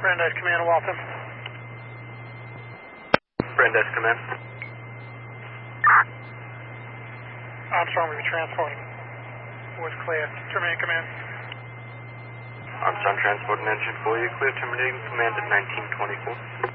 Brandeis Command, Waltham. Brandeis Command. Armstrong will be transporting. Was clear. Terminating command. Armstrong transporting engine for you. Clear terminating command at 1924.